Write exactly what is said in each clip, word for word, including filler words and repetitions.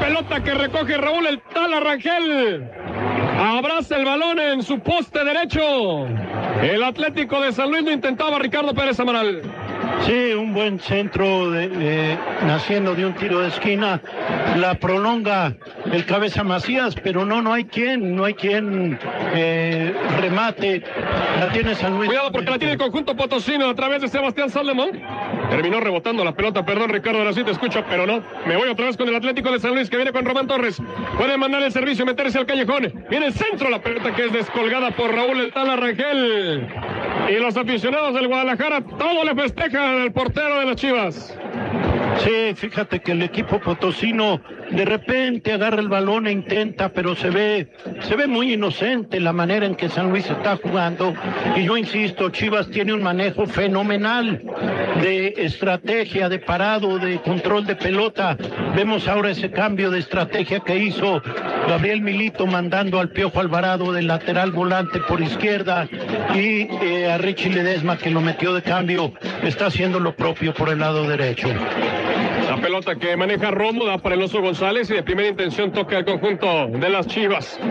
pelota que recoge Raúl el Tala Rangel. Abraza el balón en su poste derecho. El Atlético de San Luis lo intentaba Ricardo Pérez Amaral. Sí, un buen centro de, eh, naciendo de un tiro de esquina, la prolonga el cabeza Macías, pero no, no hay quien, no hay quien eh, remate, la tiene San Luis. Cuidado porque la tiene el conjunto potosino a través de Sebastián Salomón. Terminó rebotando la pelota, perdón Ricardo, ahora sí te escucho, pero no. Me voy otra vez con el Atlético de San Luis que viene con Román Torres. Puede mandar el servicio, meterse al callejón. Viene el centro, la pelota que es descolgada por Raúl el Tala Rangel. Y los aficionados del Guadalajara, todo le festejan al portero de las Chivas. Sí, fíjate que el equipo potosino de repente agarra el balón e intenta, pero se ve, se ve muy inocente la manera en que San Luis está jugando. Y yo insisto, Chivas tiene un manejo fenomenal de estrategia, de parado, de control de pelota. Vemos ahora ese cambio de estrategia que hizo Gabriel Milito, mandando al Piojo Alvarado del lateral volante por izquierda, y eh, a Richie Ledesma, que lo metió de cambio, está haciendo lo propio por el lado derecho. La pelota que maneja Romo da para el Oso González y de primera intención toca el conjunto de las Chivas.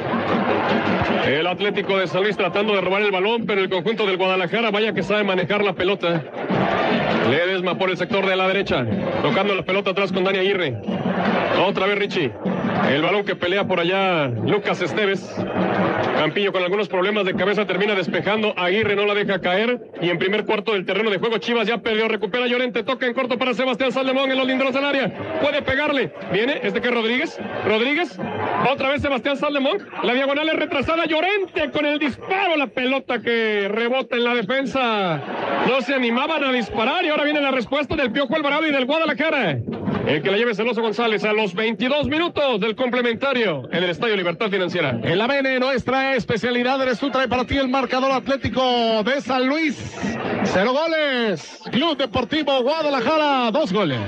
El Atlético de San Luis tratando de robar el balón, pero el conjunto del Guadalajara vaya que sabe manejar la pelota. Ledesma por el sector de la derecha, tocando la pelota atrás con Dani Aguirre. Otra vez Richie. El balón que pelea por allá Lucas Esteves. Campillo con algunos problemas de cabeza termina despejando. Aguirre no la deja caer. Y en primer cuarto del terreno de juego Chivas ya perdió. Recupera Llorente. Toca en corto para Sebastián Salomón en los linderos del área. Puede pegarle. Viene este que es Rodríguez. Rodríguez. Otra vez Sebastián Salomón. La diagonal es retrasada. Llorente con el disparo. La pelota que rebota en la defensa. No se animaban a disparar. Y ahora viene la respuesta del Piojo Alvarado y del Guadalajara. El que la lleve Celoso González a los veintidós minutos del complementario en el Estadio Libertad Financiera. El A B N, nuestra especialidad, eres tú, trae para ti el marcador Atlético de San Luis. Cero goles. Club Deportivo Guadalajara, dos goles.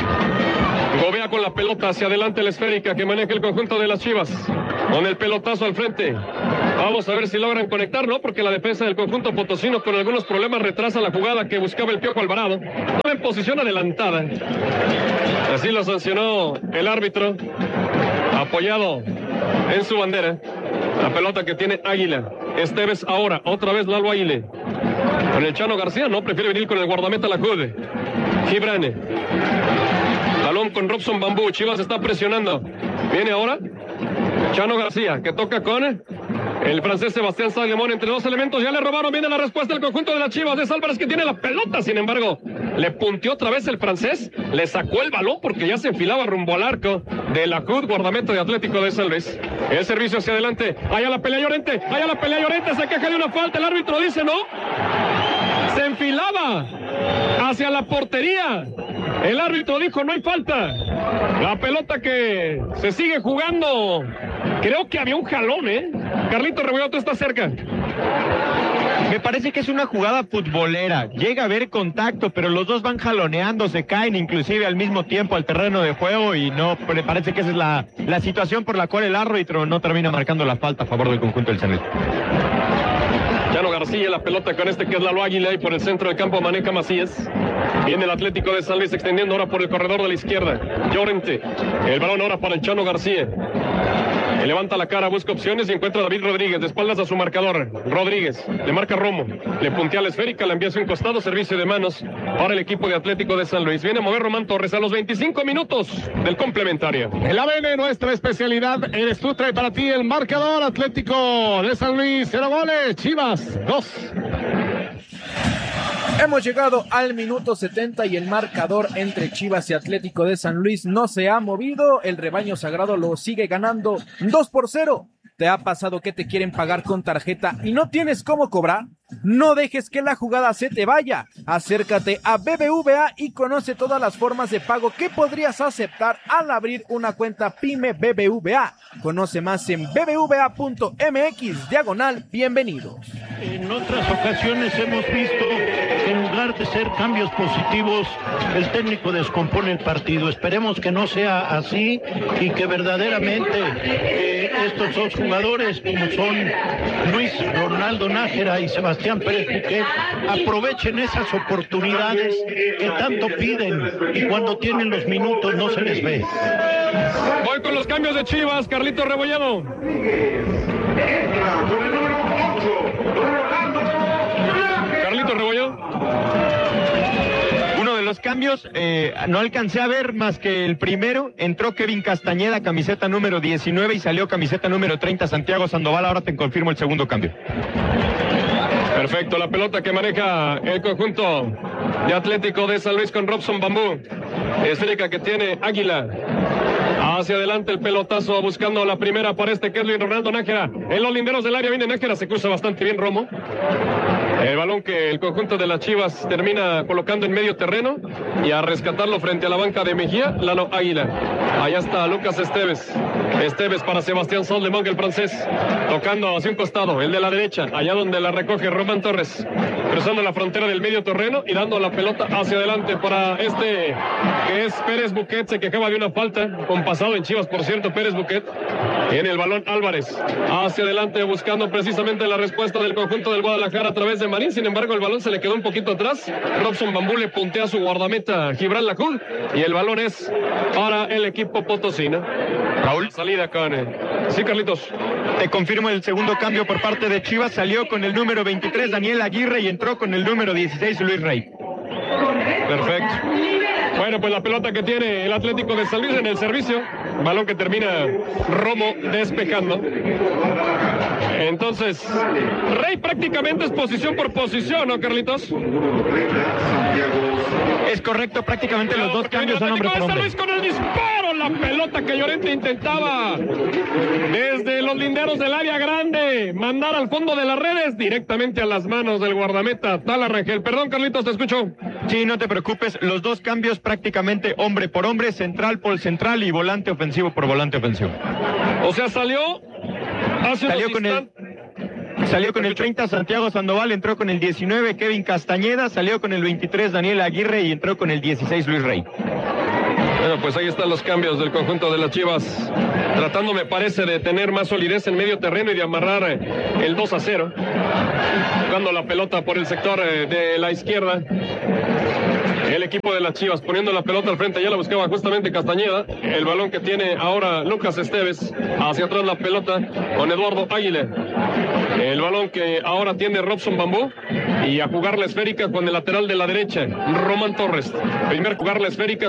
Gobea con la pelota hacia adelante la esférica que maneja el conjunto de las Chivas. Con el pelotazo al frente. Vamos a ver si logran conectar, ¿no? Porque la defensa del conjunto potosino con algunos problemas retrasa la jugada que buscaba el Piojo Alvarado. No en posición adelantada. Así lo sancionó el árbitro, apoyado en su bandera. La pelota que tiene Águila. Esteves ahora, otra vez Lalo Aguile. Con el Chano García, no, prefiere venir con el guardameta la Jude. Gibrane. Balón con Robson Bambú. Chivas está presionando. Viene ahora Chano García, que toca con el francés Sebastián Salomón entre dos elementos. Ya le robaron. Viene la respuesta del conjunto de las Chivas. Es Álvarez que tiene la pelota. Sin embargo, le punteó otra vez el francés. Le sacó el balón porque ya se enfilaba rumbo al arco de la J U D, guardameta de Atlético de San Luis. El servicio hacia adelante. Allá la pelea Llorente. Allá la pelea Llorente. Se queja de una falta. El árbitro dice no. Se enfilaba hacia la portería. El árbitro dijo no hay falta. La pelota que se sigue jugando. Creo que había un jalón, ¿eh? Carlito Rebolledo, tú estás cerca. Me parece que es una jugada futbolera. Llega a haber contacto, pero los dos van jaloneando, se caen inclusive al mismo tiempo al terreno de juego y no, me parece que esa es la, la situación por la cual el árbitro no termina marcando la falta a favor del conjunto del San Luis. Chano García, la pelota con este que es Lalo Águila y por el centro del campo maneja Macías. Viene el Atlético de San Luis extendiendo ahora por el corredor de la izquierda. Llorente, el balón ahora para el Chano García. Le levanta la cara, busca opciones y encuentra a David Rodríguez de espaldas a su marcador. Rodríguez, le marca Romo, le puntea la esférica, la envía hacia un costado, servicio de manos para el equipo de Atlético de San Luis. Viene a mover Román Torres a los veinticinco minutos del complementario. El A B N, nuestra especialidad, eres tú, trae para ti el marcador Atlético de San Luis, cero goles, Chivas, dos. Hemos llegado al minuto setenta y el marcador entre Chivas y Atlético de San Luis no se ha movido. El rebaño sagrado lo sigue ganando dos por cero. ¿Te ha pasado que te quieren pagar con tarjeta y no tienes cómo cobrar? No dejes que la jugada se te vaya. Acércate a B B V A y conoce todas las formas de pago que podrías aceptar al abrir una cuenta Pyme B B V A. Conoce más en b b v a punto m x diagonal bienvenido. En otras ocasiones hemos visto que en lugar de ser cambios positivos, el técnico descompone el partido. Esperemos que no sea así y que verdaderamente eh, estos dos jugadores, como son Luis Ronaldo Nájera y Sebastián Sebastián Pérez Buquet, aprovechen esas oportunidades que tanto piden y cuando tienen los minutos no se les ve. Voy con los cambios de Chivas, Carlitos Rebolledo. Carlitos Rebolledo. Uno de los cambios, eh, no alcancé a ver más que el primero. Entró Kevin Castañeda, camiseta número diecinueve, y salió camiseta número treinta, Santiago Sandoval. Ahora te confirmo el segundo cambio. Perfecto, la pelota que maneja el conjunto de Atlético de San Luis con Robson Bambú. Esférica que tiene Águila. Hacia adelante el pelotazo buscando la primera para este que es Luis Ronaldo Nájera. En los linderos del área viene Nájera, se cruza bastante bien Romo. El balón que el conjunto de las Chivas termina colocando en medio terreno y a rescatarlo frente a la banca de Mejía, Lalo Águila. Allá está Lucas Esteves. Esteves para Sebastián Soldemont, el francés. Tocando hacia un costado, el de la derecha, allá donde la recoge Román Torres. Cruzando la frontera del medio terreno y dando la pelota hacia adelante para este que es Pérez Buquet. Se quejaba de una falta con pasado en Chivas, por cierto, Pérez Buquet. En el balón Álvarez. Hacia adelante buscando precisamente la respuesta del conjunto del Guadalajara a través de Marín. Sin embargo, el balón se le quedó un poquito atrás. Robson Bambú le puntea a su guardameta Gibran Lacul. Y el balón es para el equipo potosino. Raúl. Salida con... Eh. Sí, Carlitos. Te confirmo el segundo cambio por parte de Chivas. Salió con el número veintitrés Daniel Aguirre y entró con el número dieciséis Luis Rey. Perfecto. Bueno, pues la pelota que tiene el Atlético de San Luis en el servicio. Balón que termina Romo despejando. Entonces, Rey prácticamente es posición por posición, ¿no, Carlitos? Es correcto, prácticamente los dos cambios son hombre por hombre. San Luis con el disparo, la pelota que Llorente intentaba desde los linderos del área grande mandar al fondo de las redes directamente a las manos del guardameta Tala Rangel. Perdón, Carlitos, te escucho. Sí, no te preocupes, los dos cambios prácticamente hombre por hombre, central por central y volante ofensivo por volante ofensivo. O sea, salió hace salió con el Salió con el treinta Santiago Sandoval, entró con el diecinueve Kevin Castañeda, salió con el veintitrés Daniel Aguirre y entró con el dieciséis Luis Rey. Bueno, pues ahí están los cambios del conjunto de las Chivas, tratando, me parece, de tener más solidez en medio terreno y de amarrar el dos a cero, jugando la pelota por el sector de la izquierda. El equipo de las Chivas poniendo la pelota al frente, ya la buscaba justamente Castañeda. El balón que tiene ahora Lucas Esteves, hacia atrás la pelota con Eduardo Águila. El balón que ahora tiene Robson Bambú y a jugar la esférica con el lateral de la derecha, Román Torres. Primer jugar la esférica